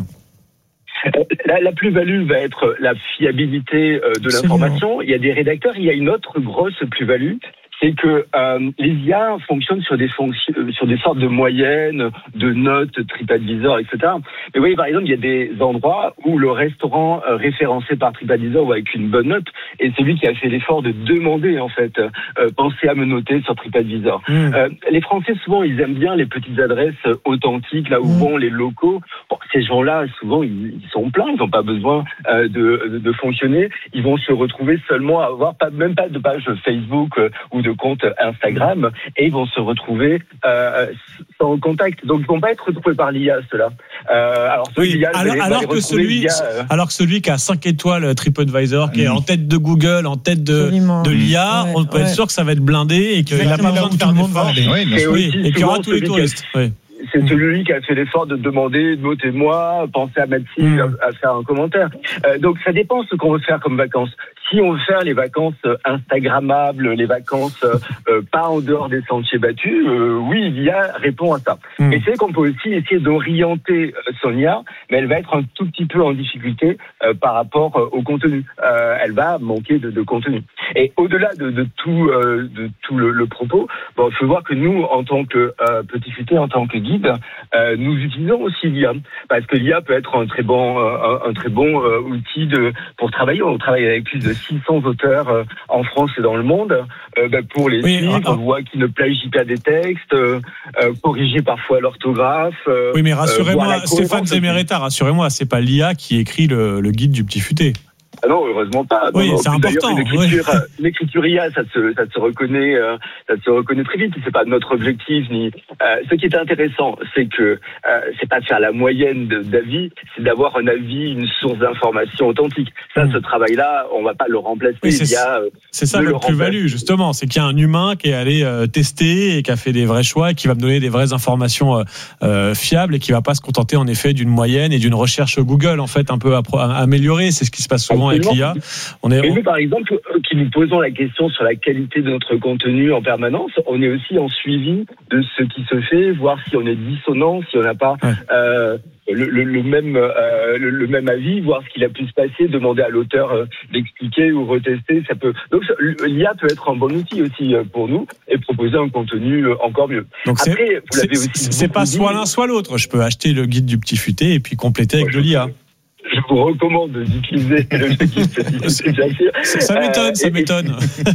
La, la plus-value va être la fiabilité euh, de l'information. Il y a des rédacteurs, il y a une autre grosse plus-value, c'est que euh, les I A fonctionnent sur des fonctions, sur des sortes de moyennes, de notes, TripAdvisor, et cetera. Mais vous voyez, par exemple, il y a des endroits où le restaurant euh, référencé par TripAdvisor ou avec une bonne note est celui qui a fait l'effort de demander, en fait, euh, pensez à me noter sur TripAdvisor. Mmh. Euh, les Français, souvent, ils aiment bien les petites adresses authentiques, là où mmh. vont les locaux. Bon, ces gens-là, souvent, ils, ils sont pleins, ils n'ont pas besoin euh, de, de, de fonctionner. Ils vont se retrouver seulement à avoir pas, même pas de page Facebook euh, ou de compte Instagram, et ils vont se retrouver euh, sans contact. Donc ils vont pas être retrouvés par l'I A, ceux-là. Euh, alors, oui, l'I A, alors, alors que celui, via, euh... alors que celui qui a cinq étoiles TripAdvisor, qui mmh. est en tête de Google, en tête de, de l'I A, ouais, on peut ouais. être sûr que ça va être blindé et qu'il n'a pas besoin de faire d'efforts. Oui, et qu'il y aura tous les touristes. Oui. C'est celui qui a fait l'effort de demander, notez-moi, pensez à Mathilde, mmh. à faire un commentaire. Euh, donc ça dépend de ce qu'on veut faire comme vacances. Si on veut faire les vacances instagrammables, les vacances euh, pas en dehors des sentiers battus, euh, oui, l'I A répond à ça. Mmh. Mais c'est qu'on peut aussi essayer d'orienter son I A, mais elle va être un tout petit peu en difficulté euh, par rapport euh, au contenu. Euh, elle va manquer de, de contenu. Et au-delà de, de tout, euh, de tout le, le propos, bon, il faut voir que nous, en tant que euh, Petit Futé, en tant que guide, euh, nous utilisons aussi l'I A, parce que l'I A peut être un très bon, euh, un, un très bon euh, outil de pour travailler. On travaille avec plus de six cents auteurs euh, en France et dans le monde. Euh, bah, pour les oui, suivre, on voit qu'ils ne plagient pas des textes, euh, euh, corriger parfois l'orthographe. Euh, oui, mais rassurez-moi, euh, Stéphane Zemeretta, rassurez-moi, c'est pas l'I A qui écrit le, le guide du Petit Futé. Ah non, heureusement pas. Oui, non, c'est important. Une écriture, oui. une écriture I A, ça se, ça se reconnaît, euh, ça se reconnaît très vite. C'est pas notre objectif ni. Euh, ce qui est intéressant, c'est que euh, c'est pas de faire la moyenne de, d'avis, c'est d'avoir un avis, une source d'information authentique. Ça, mmh. ce travail-là, on va pas le remplacer. Oui, c'est, il y a, euh, c'est ça le plus-value, justement, c'est qu'il y a un humain qui est allé euh, tester et qui a fait des vrais choix et qui va me donner des vraies informations euh, euh, fiables et qui va pas se contenter en effet d'une moyenne et d'une recherche Google en fait un peu appro- améliorée. C'est ce qui se passe souvent avec l'I A. On est... Et nous, par exemple, qui nous posons la question sur la qualité de notre contenu en permanence, on est aussi en suivi de ce qui se fait, voir si on est dissonant, si on n'a pas ouais. euh, le, le, le même euh, le, le même avis, voir ce qu'il a pu se passer, demander à l'auteur euh, d'expliquer ou retester. Ça peut donc l'I A peut être un bon outil aussi pour nous et proposer un contenu encore mieux. Donc Après, c'est, vous l'avez c'est, aussi c'est pas soit l'un soit l'autre. Je peux acheter le guide du Petit Futé et puis compléter avec ouais, de l'I A. Je vous recommande d'utiliser le guide, bien sûr. Ça m'étonne, euh, ça m'étonne.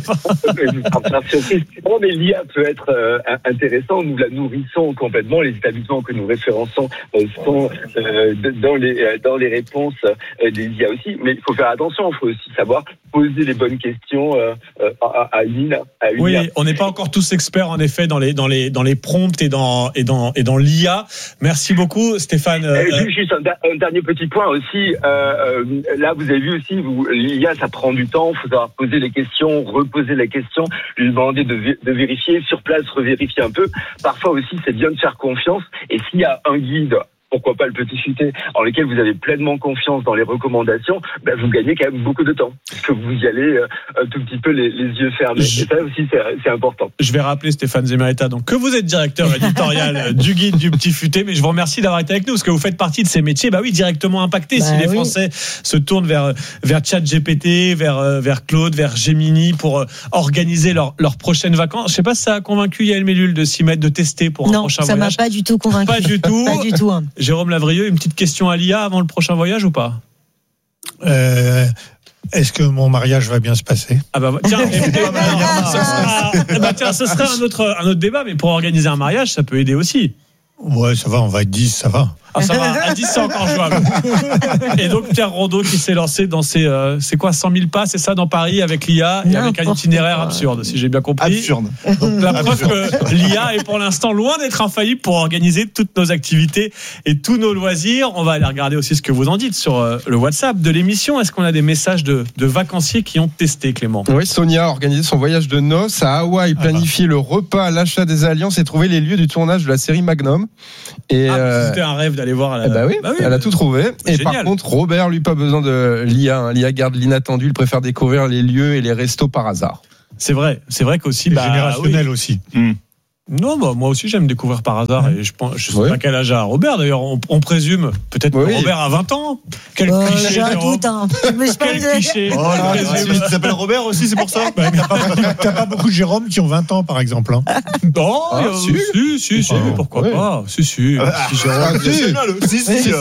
Non, mais l'I A peut être euh, intéressant. Nous la nourrissons complètement. Les établissements que nous référençons euh, sont euh, dans les dans les réponses euh, des I A aussi. Mais il faut faire attention. Il faut aussi savoir poser les bonnes questions euh, à, à une à une Oui, I A. On n'est pas encore tous experts en effet dans les dans les dans les prompts et dans et dans et dans l'I A. Merci beaucoup, Stéphane. Euh, juste un, un dernier petit point aussi. Euh, euh, là, vous avez vu aussi, vous, l'I A, ça prend du temps. Il faut savoir poser les questions, reposer les questions, lui demander de, vé- de vérifier sur place, revérifier un peu. Parfois aussi, c'est bien de faire confiance. Et s'il y a un guide pourquoi pas le petit futé, en lequel vous avez pleinement confiance dans les recommandations, ben vous gagnez quand même beaucoup de temps, parce que vous y allez euh, un tout petit peu les, les yeux fermés. Je... Et ça aussi, c'est, c'est important. Je vais rappeler Stéphane Zemerita, donc que vous êtes directeur éditorial du guide du petit futé, mais je vous remercie d'avoir été avec nous, parce que vous faites partie de ces métiers, bah oui, directement impactés. Bah si les oui. Français se tournent vers vers ChatGPT, vers vers Claude, vers Gemini pour organiser leurs leurs prochaines vacances. Je sais pas si ça a convaincu Yael Mellul de s'y mettre, de tester pour un non, prochain voyage. Non, ça m'a pas du tout convaincu. Pas du tout. Pas du tout. Hein. Jérôme Lavrieux, une petite question à l'I A avant le prochain voyage ou pas ? euh, Est-ce que mon mariage va bien se passer ? Ah bah tiens, bah tiens, ce serait un autre un autre débat, mais pour organiser un mariage, ça peut aider aussi. Ouais, ça va, on va être dix, ça va. Ah, ça va, à dix, c'est encore jouable. Et donc, Pierre Rondeau qui s'est lancé dans ses, euh, c'est quoi, cent mille pas, c'est ça, dans Paris, avec l'I A, et avec un itinéraire absurde, si j'ai bien compris. Absurde. Donc, la preuve que l'I A est pour l'instant loin d'être infaillible pour organiser toutes nos activités et tous nos loisirs. On va aller regarder aussi ce que vous en dites sur euh, le WhatsApp de l'émission. Est-ce qu'on a des messages de, de vacanciers qui ont testé, Clément ? Oui, Sonia a organisé son voyage de noces à Hawaï, planifié ah bah. le repas, l'achat des alliances et trouvé les lieux du tournage de la série Magnum. Et ah, euh... c'était un rêve d'aller voir à la... Eh bah oui, bah oui, elle a tout trouvé. Et génial. Par contre, Robert, lui, pas besoin de l'I A. Hein. L'I A garde l'inattendu. Il préfère découvrir les lieux et les restos par hasard. C'est vrai. C'est vrai qu'aussi... Bah, générationnel oui. aussi. Mmh. Non, bah, moi aussi j'aime découvrir par hasard. Mmh. Et je pense, je sais oui. pas quel âge a Robert d'ailleurs. On, on présume peut-être oui. que Robert a vingt ans. Quel euh, cliché. J'ai un doute. Hein. Quel cliché. Oh, tu t'appelles Robert aussi, c'est pour ça. Bah, t'as, pas, t'as pas beaucoup de Jérôme qui ont vingt ans par exemple. Hein. Non, ah, euh, si, si, si, si, ah, pourquoi oui. pas. Si, si. Ah, si Jérôme. Si, si, si. Si,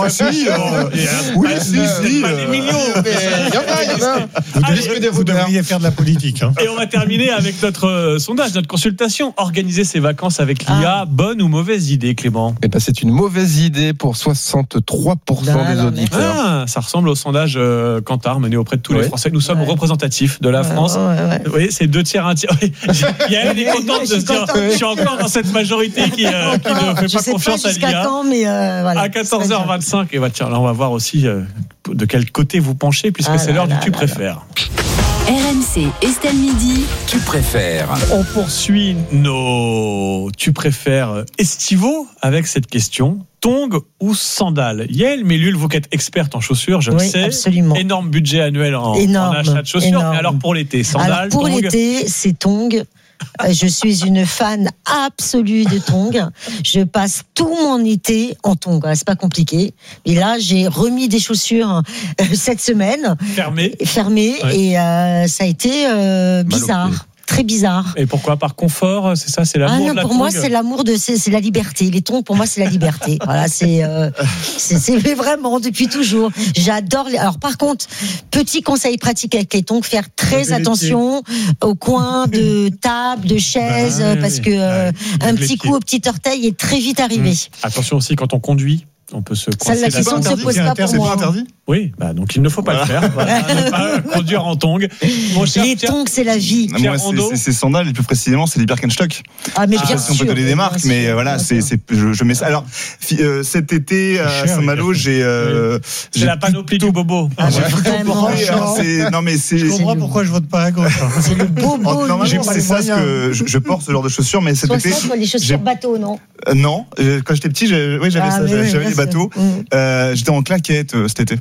oui, si, si. Des millions. Il y en a, il y en a. Vous devriez faire de la politique. Et on va terminer avec notre sondage, notre consultation. Organiser ses vacances avec l'I A, ah. bonne ou mauvaise idée, Clément ? Eh ben, c'est une mauvaise idée pour soixante-trois pour cent des auditeurs. Ah, ça ressemble au sondage euh, Kantar mené auprès de tous ouais. les Français. Nous sommes ouais. représentatifs de la ouais, France. Ouais, ouais. Vous voyez, c'est deux tiers, un tiers. Il y a des contentes de se dire, je suis encore dans cette majorité qui, euh, qui ne fait je pas confiance pas à l'I A. Quand, mais euh, voilà, à quatorze heures vingt-cinq, et bah, tiens, là, on va voir aussi euh, de quel côté vous penchez, puisque ah c'est l'heure là, du tu là, préfères. Là. R M C, Estelle Midi. Tu préfères. On poursuit nos tu préfères estivaux avec cette question. Tongs ou sandales ? Yael Mellul, vous qui êtes experte en chaussures, je oui, le sais. Absolument. Énorme budget annuel en, énorme, en achat de chaussures. énorme. Mais alors pour l'été, sandales, alors pour tongs. l'été, c'est tongs. Je suis une fan absolue de tongs. Je passe tout mon été en tongs. C'est pas compliqué. Et là, j'ai remis des chaussures cette semaine. Fermées. Fermées. Ouais. Et euh, ça a été euh, bizarre. Très bizarre. Et pourquoi ? Par confort, c'est ça, c'est l'amour ah non, de la pour tongue. moi, c'est l'amour de, c'est, c'est la liberté. Les tongs, pour moi, c'est la liberté. Voilà, c'est, euh, c'est, c'est vraiment depuis toujours. J'adore. Les... Alors, par contre, petit conseil pratique avec les tongs, faire très attention au coin de table, de chaise, ah, oui, parce que euh, ah, un petit coup au petit orteil est très vite arrivé. Mmh. Attention aussi quand on conduit. On peut se coincer. Ça, la question ne se pose pas pour c'est moi. C'est pas interdit ? Oui, bah donc il ne faut pas voilà. le faire. Voilà, ne pas conduire en tongs. Mon cher les tongs, c'est la vie. Moi, c'est, c'est, c'est sandales, et plus précisément, c'est les Birkenstock. Ah, mais je bien sais pas si on peut donner des marques, mais sûr, voilà, c'est, c'est, je, je mets ça. Alors, euh, cet été à Saint-Malo, j'ai. Euh, oui. C'est j'ai la panoplie plutôt... du bobo. Ah, j'ai vraiment. Non, mais c'est. Je comprends pourquoi je vote pas à gauche. C'est le bobo. Normalement, c'est ça ce que je porte, ce genre de chaussures, mais cet été. Les chaussures bateau, non ? Non, quand j'étais petit, j'avais j'avais des bateaux. Euh, j'étais en claquettes euh, cet été.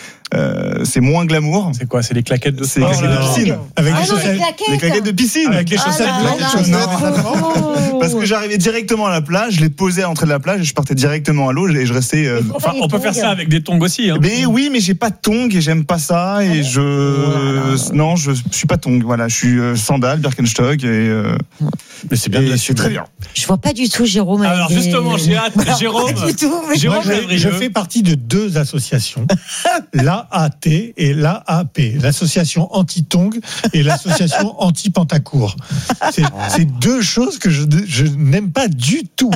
Euh, c'est moins glamour. C'est quoi ? C'est les claquettes de C'est les claquettes de piscine. Avec ah les, non, chaussettes, les, claquettes. les claquettes de piscine. Avec les chaussettes. Ah là, là, là, là, oh. Parce que j'arrivais directement à la plage, je les posais à l'entrée de la plage et je partais directement à l'eau et je restais. Euh... Enfin, on peut faire ça avec des tongs aussi. Hein. Mais oui, mais j'ai pas de tongs et j'aime pas ça et je voilà. non, je suis pas tongs. Voilà, je suis euh, sandales, Birkenstock et. Euh... Mais c'est bien, et c'est très bien. Je vois pas du tout Jérôme. Alors des... justement, j'ai hâte. Jérôme. Pas du tout. Mais... Jérôme, moi, je, je fais partie de deux associations, l'A A T et l'A A P, l'association anti-tongs et l'association anti-pantacourt. C'est, c'est deux choses que je, je n'aime pas du tout.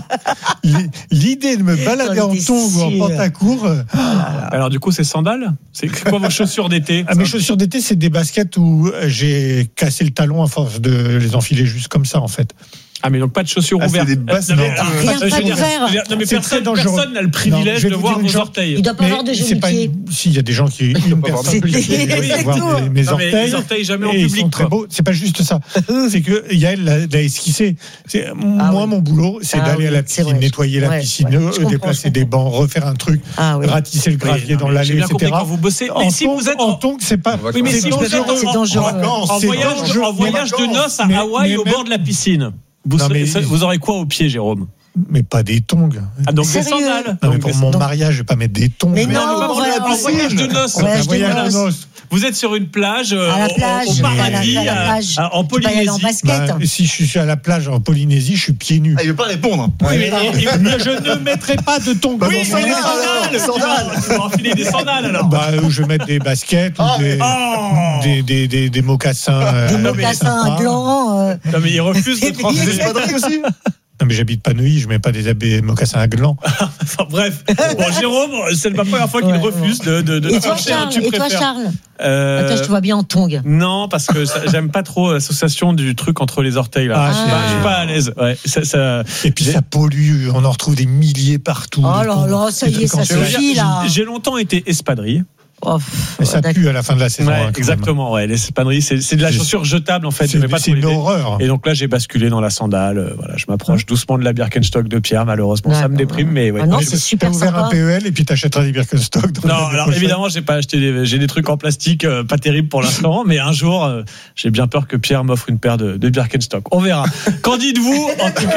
L'idée de me balader en tongs ou en pantacourt. Ah, alors du coup, c'est sandales ? C'est quoi vos chaussures d'été ? Ah, mes chaussures d'été, c'est des baskets où j'ai cassé le talon à force de les enfiler juste comme ça, en fait. Ah, mais donc pas de chaussures Ah, c'est ouvertes. des basses- Non, mais- non, ah, rien, je pas veux dire, ouvert. je veux dire, non, mais C'est personne, très dangereux. personne n'a le Non, privilège je vais de vous voir dire une vos chose. orteils. Il doit pas Mais avoir de c'est jeunes pas pieds. une- Si, il y a des gens qui. Une personne C'est- peut les c'est voir tout. mes- mes Non, mais orteils. les orteils jamais en et public, Ils sont très quoi. beaux. C'est pas juste ça. C'est que Yael l'a l'a esquissé. C'est- Moi, oui. mon boulot, c'est Ah d'aller à oui, la c'est piscine, vrai. nettoyer la Ouais, piscine, ouais. Je euh, comprends, déplacer je des bancs, refaire un truc, Ah oui. ratisser le gravier Oui, non, dans mais l'allée, j'ai bien et compris cetera. quand vous bossez. En Mais si tongs- vous êtes en en- tongs, c'est pas. Oui, mais c'est si vous êtes dangereux. en, c'est en- dangereux. en- en C'est voyage, dangereux. en voyage de noces à Mais- Hawaï mais au même- bord de la piscine, vous, Non, mais- serez- vous aurez quoi au pied, Jérôme? Mais pas des tongs. Ah, donc des Sérieux sandales. Non, mais Donc pour des- mon donc- mariage, je vais pas mettre des tongs. Mais Non, non, mais pas on pour va le- à la en voyage de noces. Voyage Un de voyage de noces. noces. Vous êtes sur une plage, euh, À la au- plage, au, paradis, à la- à la à- plage. à- en Tu peux y aller en Polynésie. basket. Bah, si je suis à la plage en Polynésie, je suis pieds nus. Ah, il veut pas répondre. Oui, mais, et- et- Mais je ne mettrai pas de tongs. Bah, oui, bon, c'est des alors, sandales. sandales. Tu vas enfiler des sandales alors. Bah, euh, je vais mettre des baskets ou Ah, des, Oh. des, des, des, des mocassins. euh, Des mais mocassins sympas. glands. euh, Non, mais il refuse de Vous transmettre. êtes padré aussi? Non, mais j'habite pas Neuilly, je mets pas des, des mocassins à gland. Enfin, bref. Bon, Jérôme, c'est pas la première fois qu'il Ouais, refuse de, de, de Et toi, trancher un Charles tu Et toi, préfères. Charles Euh, Ah, toi, je te vois bien en tongs. Non, parce que ça- j'aime pas trop l'association du truc entre les orteils là. Ah, je, suis pas, je suis pas à l'aise. Ouais, ça, ça- Et puis ça pollue, on en retrouve des milliers partout. Oh des là cons- là, ça des y est, trucs en ça plastique. suffit là. J'ai longtemps été espadrille. Oh, pff, Mais ça d'accord. pue à la fin de la saison. Ouais, hein, quand exactement. Ouais, l'espadrille, c'est, c'est de la C'est- chaussure jetable en fait. même. je mets pas C'est tous c'est les- une horreur. Et donc là, j'ai basculé dans la sandale. Euh, Voilà, je m'approche doucement de la Birkenstock de Pierre. Malheureusement, ça me D'accord. déprime, mais ouais. Ah non, Mais- c'est super T'as ouvert sympa. un P E L et puis t'achèteras des Birkenstock. dans Non, l'année alors prochaine. évidemment, j'ai pas acheté des, j'ai des trucs en plastique, euh, pas terribles pour l'instant, mais un jour, euh, j'ai bien peur que Pierre m'offre une paire de, de Birkenstock. On verra. Qu'en dites-vous en tout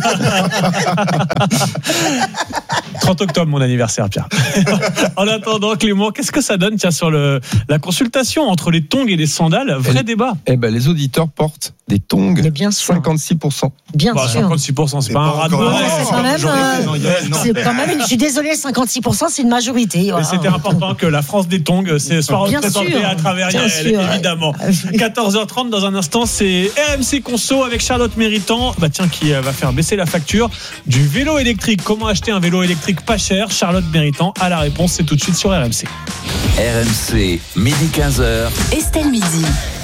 cas trente octobre, mon anniversaire, Pierre. En attendant, Clément, qu'est-ce que ça donne, tiens, sur le, la consultation entre les tongs et les sandales? Vrai Et- débat. Eh ben, les auditeurs portent des tongs. Mais bien sûr. cinquante-six pour cent. Bien Bah, sûr. cinquante-six pour cent, c'est C'est pas un pas rat de encore- marée. Ouais, c'est quand même, J'aurais euh, été- non, Yael, non. C'est quand même, une- je suis désolée, cinquante-six pour cent, c'est une majorité. Mais voilà. c'était important que la France des tongs c'est- soit Bien représentée sûr. à travers Bien Yael, sûr. évidemment. quatorze heures trente dans un instant, c'est R M C Conso avec Charlotte Méritant, bah tiens, qui euh, va faire baisser la facture du vélo électrique. Comment acheter un vélo électrique pas cher? Charlotte Méritant a la réponse, c'est tout de suite sur R M C. R M C, midi quinze heures. Estelle Midi.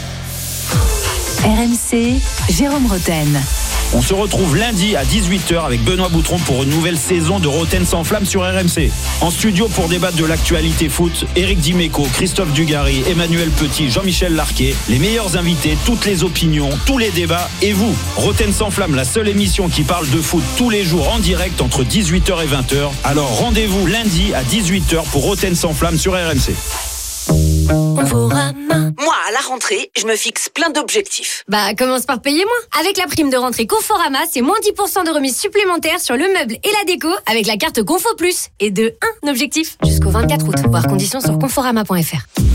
R M C, Jérôme Roten. On se retrouve lundi à dix-huit heures avec Benoît Boutron pour une nouvelle saison de Roten sans flamme sur R M C. En studio pour débattre de l'actualité foot, Éric Dimeco, Christophe Dugarry, Emmanuel Petit, Jean-Michel Larquet, les meilleurs invités, toutes les opinions, tous les débats et vous. Roten sans flamme, la seule émission qui parle de foot tous les jours en direct entre dix-huit heures et vingt heures. Alors rendez-vous lundi à dix-huit heures pour Roten sans flamme sur R M C. Moi, à la rentrée, je me fixe plein d'objectifs. Bah, commence par payer moins. Avec la prime de rentrée Conforama, c'est moins dix pour cent de remise supplémentaire sur le meuble et la déco avec la carte Confo Plus. Et de un objectif jusqu'au vingt-quatre août. Voir conditions sur conforama point f r.